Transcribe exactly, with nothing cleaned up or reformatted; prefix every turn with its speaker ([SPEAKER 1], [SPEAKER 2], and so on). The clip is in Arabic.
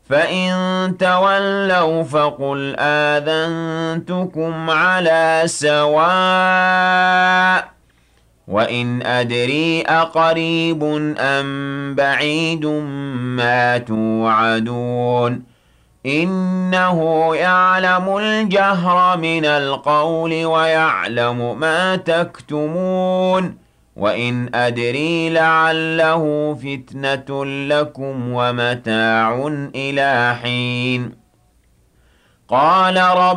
[SPEAKER 1] فَإِن تَوَلَّوْا فَقُلْ آذَنتُكُمْ عَلَىٰ سَوَاءٍ ۖ وَإِنْ أَدْرِي أَقَرِيبٌ أَم بَعِيدٌ مَّا تُوعَدُونَ إِنَّهُ يَعْلَمُ الْجَهْرَ مِنَ الْقَوْلِ وَيَعْلَمُ مَا تَكْتُمُونَ وَإِنْ أَدْرِي لَعَلَّهُ فِتْنَةٌ لَّكُمْ وَمَتَاعٌ إِلَىٰ حِينٍ قَالَ رَبِّ